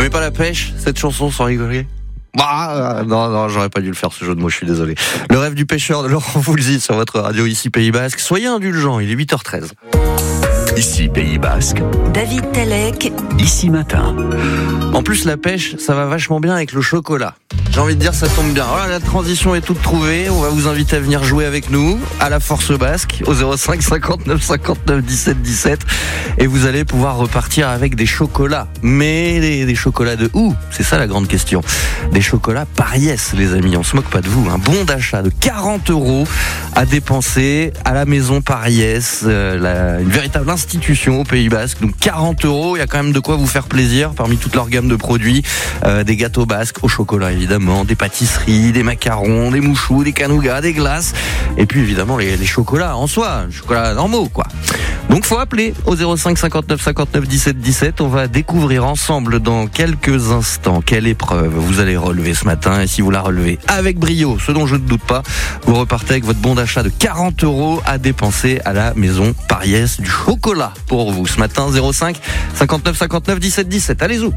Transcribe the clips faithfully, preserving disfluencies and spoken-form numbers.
aimez pas la pêche, cette chanson, sans rigoler? Bah, non, non, j'aurais pas dû le faire, ce jeu de mots, je suis désolé. Le rêve du pêcheur de Laurent Voulzy sur votre radio, ici Pays Basque. Soyez indulgents, il est huit heures treize. Ici Pays Basque, David Talek, ici matin. En plus, la pêche, ça va vachement bien avec le chocolat. J'ai envie de dire, ça tombe bien. Voilà, la transition est toute trouvée. On va vous inviter à venir jouer avec nous à la Force Basque au zéro cinq cinquante-neuf cinquante-neuf dix-sept dix-sept. Et vous allez pouvoir repartir avec des chocolats. Mais des, des chocolats de où? C'est ça la grande question. Des chocolats Pariès, les amis. On se moque pas de vous. Un bon d'achat de quarante euros à dépenser à la maison Pariès, euh, la, une véritable institution au Pays Basque. Donc quarante euros, il y a quand même de quoi vous faire plaisir parmi toute leur gamme de produits. Euh, des gâteaux basques au chocolat évidemment, des pâtisseries, des macarons, des mouchous, des canougats, des glaces. Et puis évidemment les, les chocolats en soi, les chocolats normaux quoi. Donc faut appeler au zéro cinq cinquante-neuf cinquante-neuf dix-sept dix-sept. On va découvrir ensemble dans quelques instants quelle épreuve vous allez relever ce matin. Et si vous la relevez avec brio, ce dont je ne doute pas, vous repartez avec votre bon d'achat de quarante euros à dépenser à la maison Pariès. Du chocolat pour vous ce matin. Zéro cinq cinquante-neuf cinquante-neuf dix-sept dix-sept. Allez-y.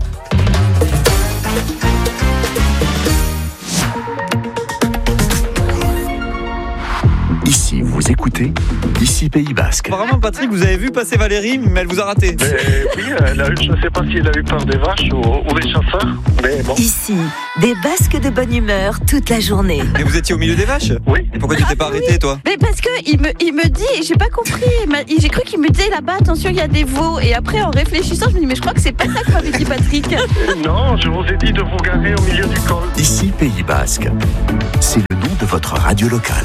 Ici, vous écoutez, ici Pays Basque. Apparemment, Patrick, vous avez vu passer Valérie, mais elle vous a raté. Mais oui, elle a eu, je ne sais pas si elle a eu peur des vaches ou, ou des chasseurs, mais bon. ici, des Basques de bonne humeur toute la journée. Et vous étiez au milieu des vaches? Oui. Et pourquoi tu t'es pas arrêté, toi? Mais parce que il me, il me dit, j'ai pas compris, il m'a- j'ai cru qu'il me disait là-bas, attention, il y a des veaux. Et après, en réfléchissant, je me dis, mais je crois que c'est pas ça que m'avait dit Patrick. Non, je vous ai dit de vous garer au milieu du col. Ici Pays Basque, c'est le nom de votre radio locale.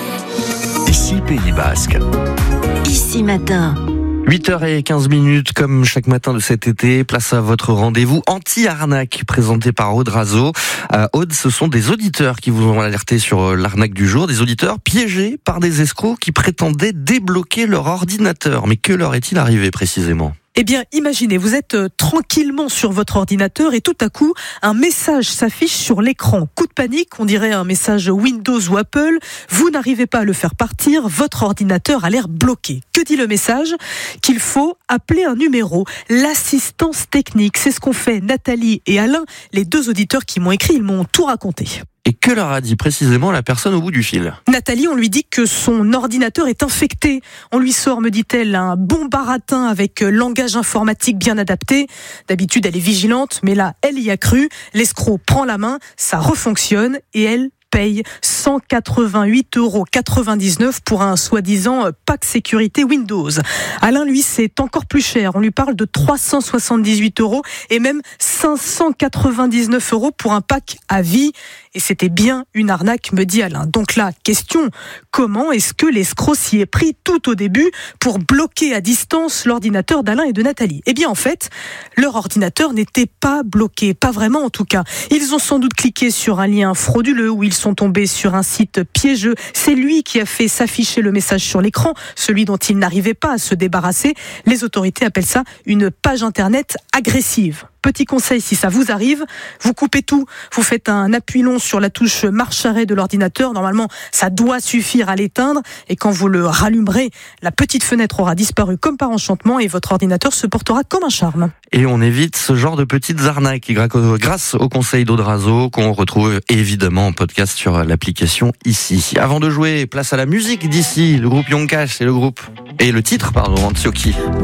Ici Pays Basque. Ici matin, huit heures quinze minutes, comme chaque matin de cet été, place à votre rendez-vous anti-arnaque présenté par Aude Razo. Euh, Aude, ce sont des auditeurs qui vous ont alerté sur euh, l'arnaque du jour, des auditeurs piégés par des escrocs qui prétendaient débloquer leur ordinateur. Mais que leur est-il arrivé précisément ? Eh bien, imaginez, vous êtes euh, tranquillement sur votre ordinateur et tout à coup, un message s'affiche sur l'écran. Coup de panique, on dirait un message Windows ou Apple. Vous n'arrivez pas à le faire partir, votre ordinateur a l'air bloqué. Que dit le message? Qu'il faut appeler un numéro, l'assistance technique. C'est ce qu'ont fait Nathalie et Alain, les deux auditeurs qui m'ont écrit, ils m'ont tout raconté. Et que leur a dit précisément la personne au bout du fil ? Nathalie, on lui dit que son ordinateur est infecté. On lui sort, me dit-elle, un bon baratin avec langage informatique bien adapté. D'habitude, elle est vigilante, mais là, elle y a cru. L'escroc prend la main, ça refonctionne et elle paye cent quatre-vingt-huit euros quatre-vingt-dix-neuf pour un soi-disant pack sécurité Windows. Alain, lui, c'est encore plus cher. On lui parle de trois cent soixante-dix-huit euros et même cinq cent quatre-vingt-dix-neuf euros pour un pack à vie. Et c'était bien une arnaque, me dit Alain. Donc là, question, comment est-ce que l'escroc s'y est pris tout au début pour bloquer à distance l'ordinateur d'Alain et de Nathalie? Eh bien, en fait, leur ordinateur n'était pas bloqué, pas vraiment en tout cas. Ils ont sans doute cliqué sur un lien frauduleux ou ils sont tombés sur un site piégeux. C'est lui qui a fait s'afficher le message sur l'écran, celui dont ils n'arrivaient pas à se débarrasser. Les autorités appellent ça une page internet agressive. Petit conseil, si ça vous arrive, vous coupez tout, vous faites un appui long sur la touche marche-arrêt de l'ordinateur. Normalement, ça doit suffire à l'éteindre. Et quand vous le rallumerez, la petite fenêtre aura disparu comme par enchantement et votre ordinateur se portera comme un charme. Et on évite ce genre de petites arnaques grâce au conseil d'Aude Razo qu'on retrouve évidemment en podcast sur l'application Ici. Avant de jouer, place à la musique d'ici. Le groupe Young Cash et le groupe et le titre pardon Antioquie.